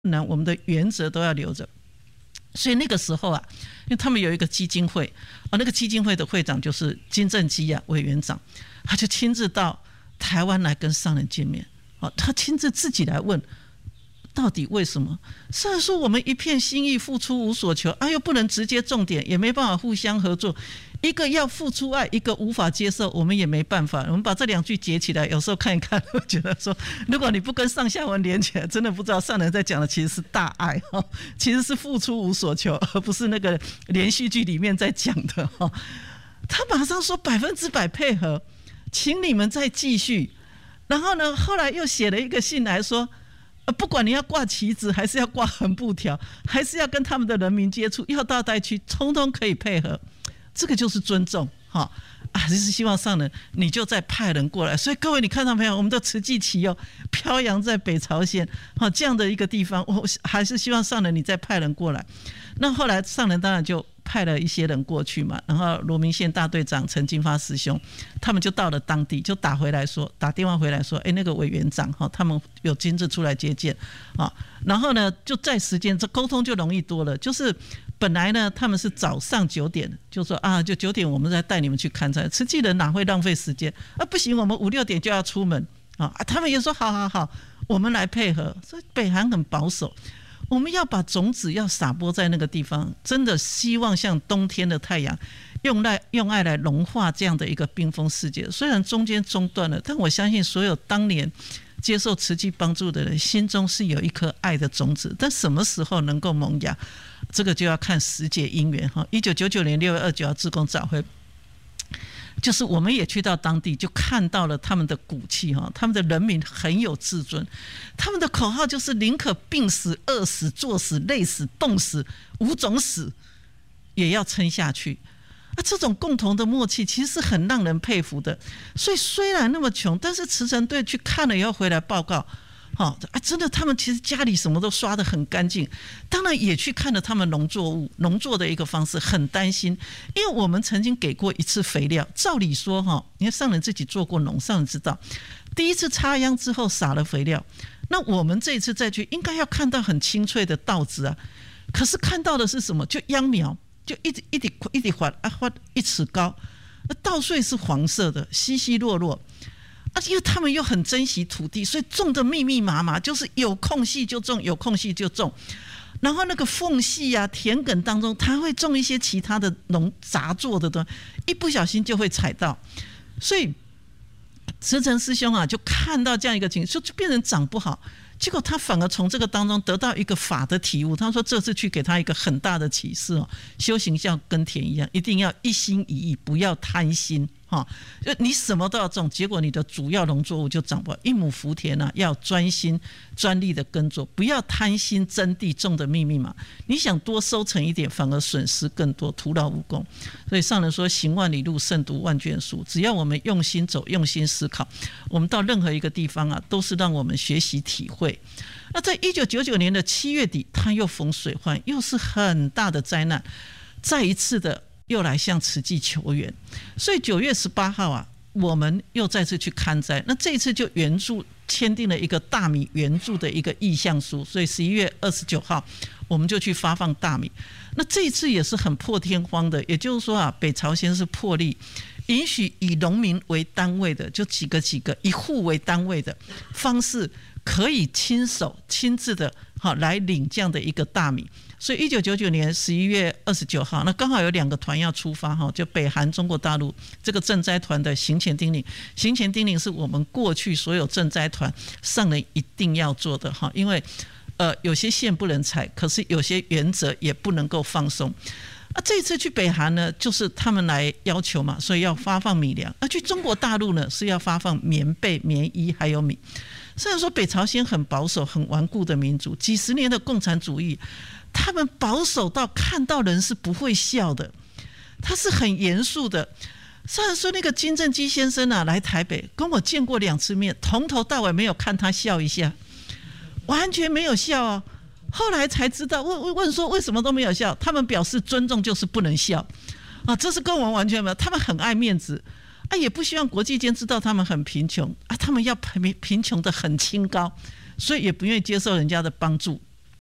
难，我们的原则都要留着。所以那个时候啊，因为他们有一个基金会那个基金会的会长就是金正基委员长，他就亲自到台湾来跟上人见面他亲自自己来问到底为什么？上人说我们一片心意，付出无所求又不能直接重点，也没办法互相合作，一个要付出爱，一个无法接受，我们也没办法。我们把这2句结起来，有时候看一看，我觉得说，如果你不跟上下文连起来，真的不知道上人在讲的其实是大爱其实是付出无所求，而不是那个连续剧里面在讲的他马上说100%配合，请你们再继续。然后呢，后来又写了一个信来说，不管你要挂旗子，还是要挂横布条，还是要跟他们的人民接触，要到灾区，通通可以配合。这个就是尊重就是希望上人你就再派人过来。所以各位你看到没有，我们的慈济旗飘扬在北朝鲜这样的一个地方，我还是希望上人你再派人过来。那后来上人当然就派了一些人过去嘛，然后罗明宪大队长陈金发师兄他们就到了当地，就打电话回来说那个委员长他们有亲自出来接见然后呢就在时间这沟通就容易多了。就是本来呢他们是早上9点就说就9点我们再带你们去看灾，慈济人哪会浪费时间不行，我们5、6点就要出门他们也说好我们来配合。所以北韩很保守，我们要把种子要撒播在那个地方，真的希望像冬天的太阳用爱来融化这样的一个冰封世界。虽然中间中断了，但我相信所有当年接受慈济帮助的人心中是有一颗爱的种子，但什么时候能够萌芽，这个就要看时节因缘1999年6月29号志工早会，就是我们也去到当地，就看到了他们的骨气他们的人民很有自尊，他们的口号就是宁可病死、饿死、作死、累死、冻死，5种死也要撑下去这种共同的默契其实是很让人佩服的。所以虽然那么穷，但是慈诚队去看了以后回来报告真的他们其实家里什么都刷得很干净。当然也去看了他们农作的一个方式，很担心，因为我们曾经给过一次肥料，照理说你看上人自己做过农，上人知道第一次插秧之后撒了肥料，那我们这一次再去应该要看到很清脆的稻子可是看到的是什么？就秧苗就一滴花1尺高，稻穗是黄色的，稀稀落落因为他们又很珍惜土地，所以种的密密麻麻，就是有空隙就种，有空隙就种。然后那个缝隙田埂当中，他会种一些其他的杂作的东西，一不小心就会踩到。所以慈诚师兄就看到这样一个情况，就变成长不好。结果他反而从这个当中得到一个法的体悟。他说这次去给他一个很大的启示修行像耕田一样，一定要一心一意，不要贪心就你什么都要种，结果你的主要农作物就长不好。一亩福田要专心专力的耕作，不要贪心争地种的密密麻，你想多收成一点，反而损失更多，徒劳无功。所以上人说行万里路，胜读万卷书。只要我们用心走，用心思考，我们到任何一个地方都是让我们学习体会。那在1999年的7月底，他又逢水患，又是很大的灾难，再一次的又来向慈济求援。所以9月18号我们又再次去勘灾。那这一次就援助签订了一个大米援助的一个意向书，所以11月29号我们就去发放大米。那这一次也是很破天荒的，也就是说北朝鲜是破例允许以农民为单位的，就几个以户为单位的方式，可以亲自的来领这样的一个大米。所以1999年11月29号，那刚好有2个团要出发就北韩、中国大陆这个赈灾团的行前叮咛是我们过去所有赈灾团上人一定要做的因为有些线不能踩，可是有些原则也不能够放松。这一次去北韩呢，就是他们来要求嘛，所以要发放米粮。去中国大陆呢，是要发放棉被、棉衣还有米。虽然说北朝鲜很保守、很顽固的民族，几十年的共产主义，他们保守到看到人是不会笑的，他是很严肃的。虽然说那个金正基先生来台北跟我见过2次面，从头到尾没有看他笑一下，完全没有笑后来才知道，问说为什么都没有笑，他们表示尊重就是不能笑这是跟我们完全没有。他们很爱面子也不希望国际间知道他们很贫穷他们要贫穷的很清高，所以也不愿意接受人家的帮助。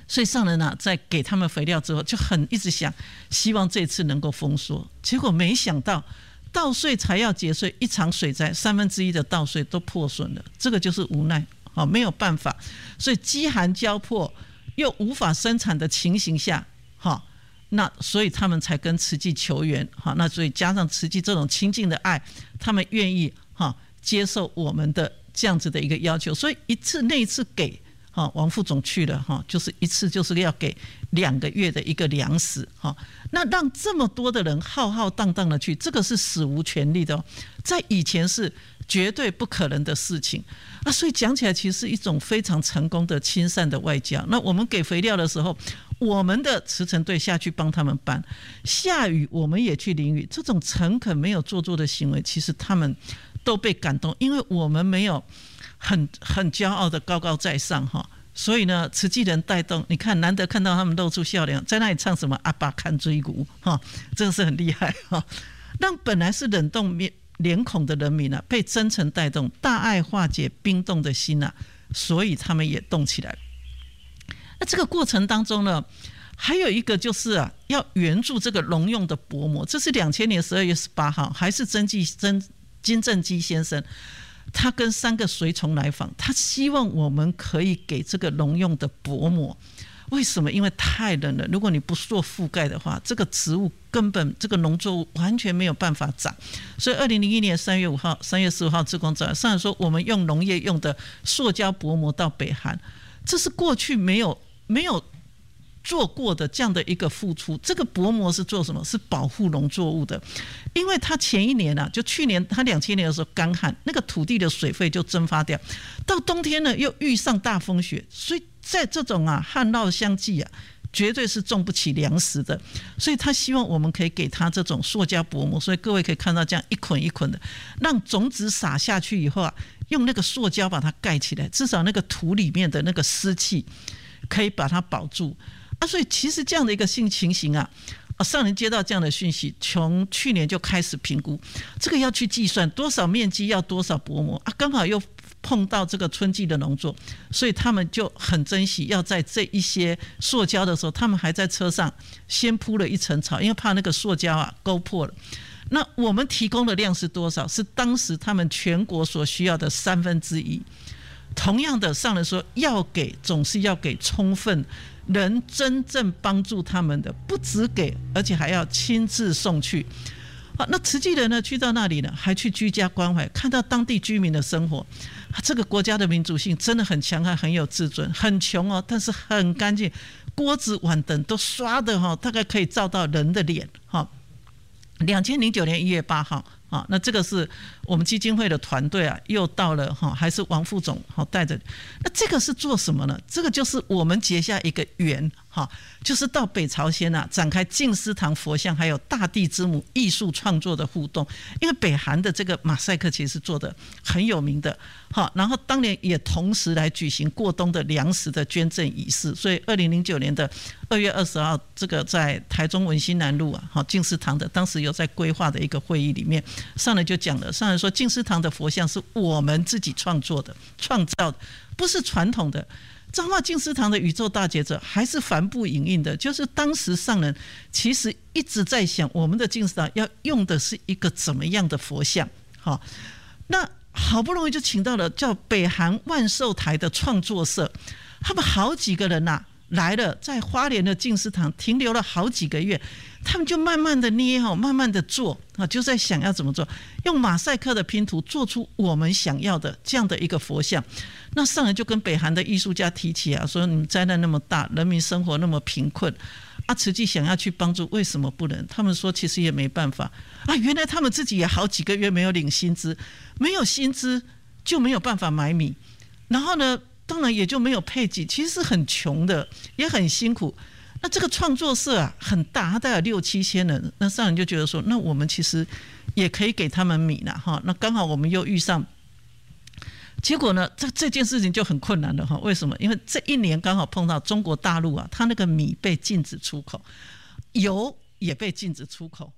所以上人啊，在给他们肥料之后，就一直想，希望这次能够丰收。结果没想到，稻穗才要结穗，一场水灾，1/3的稻穗都破损了。这个就是无奈，没有办法。所以饥寒交迫又无法生产的情形下，那所以他们才跟慈济求援。那所以加上慈济这种亲近的爱，他们愿意接受我们的这样子的一个要求。所以那一次给王副总去了，就是一次就是要给2个月的一个粮食，那让这么多的人浩浩荡荡的去，这个是史无前例的，在以前是绝对不可能的事情啊。所以讲起来其实是一种非常成功的亲善的外交。那我们给肥料的时候，我们的慈诚队下去帮他们搬，下雨我们也去淋雨，这种诚恳没有做作的行为，其实他们都被感动，因为我们没有很骄傲的高高在上，所以呢，慈济人带动，你看难得看到他们露出笑脸，在那里唱什么阿爸看追鼓，这个是很厉害，让本来是冷冻脸孔的人民被真诚带动，大爱化解冰冻的心，所以他们也动起来。那这个过程当中呢，还有一个就是要援助这个农用的薄膜，这是2000年12月18号，还是金正基先生，他跟3个随从来访，他希望我们可以给这个农用的薄膜。为什么？因为太冷了，如果你不做覆盖的话，这个植物根本这个农作物完全没有办法长。所以2001年3月5号、3月15号志工早上说，我们用农业用的塑胶薄膜到北韩，这是过去没有做过的这样的一个付出。这个薄膜是做什么？是保护农作物的。因为他前一年就去年他2000年的时候干旱，那个土地的水分就蒸发掉，到冬天呢又遇上大风雪，所以在这种旱涝相继绝对是种不起粮食的。所以他希望我们可以给他这种塑胶薄膜，所以各位可以看到这样一捆一捆的，让种子撒下去以后用那个塑胶把它盖起来，至少那个土里面的那个湿气可以把它保住所以其实这样的一个情形上人接到这样的讯息，从去年就开始评估，这个要去计算多少面积要多少薄膜刚好又碰到这个春季的农作，所以他们就很珍惜，要在这一些塑胶的时候，他们还在车上先铺了一层草，因为怕那个塑胶勾破了。那我们提供的量是多少？是当时他们全国所需要的1/3。同样的，上人说总是要给充分能真正帮助他们的，不只给，而且还要亲自送去。好，那慈济人呢，去到那里呢，还去居家关怀，看到当地居民的生活。这个国家的民族性真的很强悍，很有自尊，很穷但是很干净，锅子碗等都刷的大概可以照到人的脸。2009年1月8号那这个是我们基金会的团队又到了还是王副总带着。那这个是做什么呢？这个就是我们结下一个缘就是到北朝鲜展开净思堂佛像还有大地之母艺术创作的互动。因为北韩的这个马赛克其实做的很有名的然后当年也同时来举行过冬的粮食的捐赠仪式。所以2009年的2月20号，这个在台中文心南路净思堂的当时有在规划的一个会议里面，上人就讲了，上人说净思堂的佛像是我们自己创造的，不是传统的。彰化净思堂的宇宙大觉者还是帆布影印的，就是当时上人其实一直在想，我们的净思堂要用的是一个怎么样的佛像。那好不容易就请到了叫北韩万寿台的创作社，他们好几个人来了，在花莲的净思堂停留了好几个月，他们就慢慢的捏慢慢的做就在想要怎么做，用马赛克的拼图做出我们想要的这样的一个佛像。那上人就跟北韩的艺术家提起说，你们灾难那么大，人民生活那么贫困慈济想要去帮助，为什么不能？他们说其实也没办法原来他们自己也好几个月没有领薪资，没有薪资就没有办法买米，然后呢当然也就没有配给，其实是很穷的，也很辛苦。那这个创作社很大，它大概6-7千人。那上人就觉得说，那我们其实也可以给他们米那刚好我们又遇上，结果呢这件事情就很困难了为什么？因为这一年刚好碰到中国大陆它那个米被禁止出口，油也被禁止出口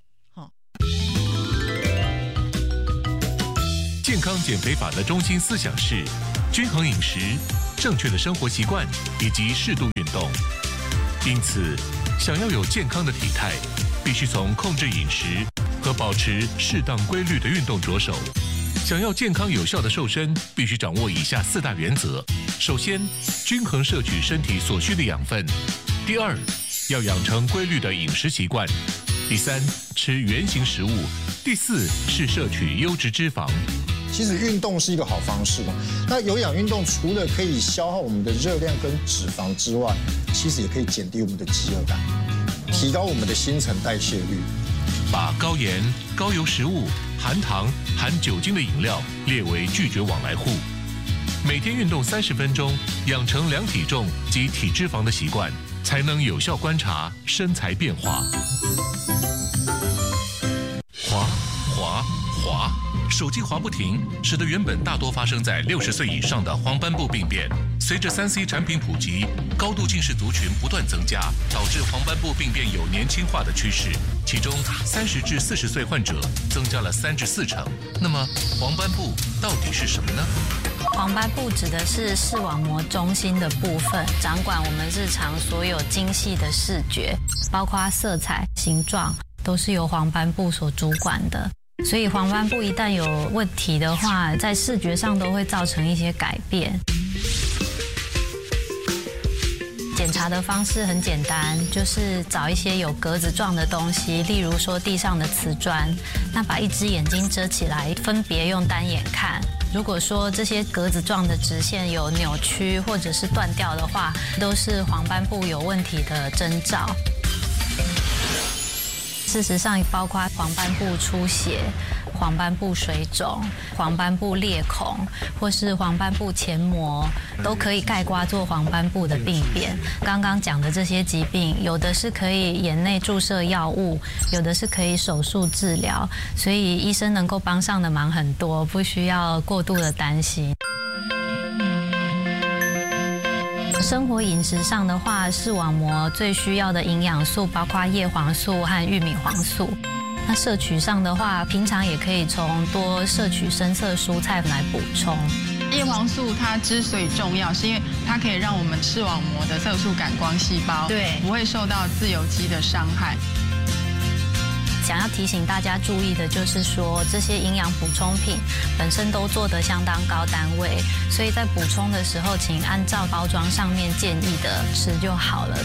健康减肥法的中心思想是均衡饮食、正确的生活习惯以及适度运动。 因此，想要有健康的体态，必须从控制饮食和保持适当规律的运动着手。想要健康有效的瘦身，必须掌握以下4大原则：首先，均衡摄取身体所需的养分；第二，要养成规律的饮食习惯；第三，吃原型食物；第四是摄取优质脂肪。 其实运动是一个好方式嘛。那有氧运动除了可以消耗我们的热量跟脂肪之外，其实也可以减低我们的饥饿感，提高我们的新陈代谢率。 把高盐、高油食物、含糖、含酒精的饮料列为拒绝往来户。每天运动30分钟，养成量体重及体脂肪的习惯，才能有效观察身材变化。滑滑滑，手机滑不停，使得原本大多发生在60岁以上的黄斑部病变，随着3C 产品普及，高度近视族群不断增加，导致黄斑部病变有年轻化的趋势。其中30至40岁患者增加了3至4成。那么黄斑部到底是什么呢？ 黄斑部指的是视网膜中心的部分，掌管我们日常所有精细的视觉，包括色彩、形状，都是由黄斑部所主管的。所以黄斑部一旦有问题的话，在视觉上都会造成一些改变。检查的方式很简单，就是找一些有格子状的东西，例如说地上的瓷砖，那把一只眼睛遮起来，分别用单眼看。如果说这些格子状的直线有扭曲或者是断掉的话，都是黄斑部有问题的征兆。事实上，包括黄斑部出血、黄斑部水肿、黄斑部裂孔，或是黄斑部前膜，都可以概括做黄斑部的病变。刚刚讲的这些疾病，有的是可以眼内注射药物，有的是可以手术治疗，所以医生能够帮上的忙很多，不需要过度的担心。生活饮食上的话，视网膜最需要的营养素包括叶黄素和玉米黄素。那摄取上的话，平常也可以从多摄取深色蔬菜来补充。 叶黄素它之所以重要，是因为它可以让我们视网膜的色素感光细胞不会受到自由基的伤害。 想要提醒大家注意的就是说，这些营养补充品本身都做得相当高单位，所以在补充的时候，请按照包装上面建议的吃就好了。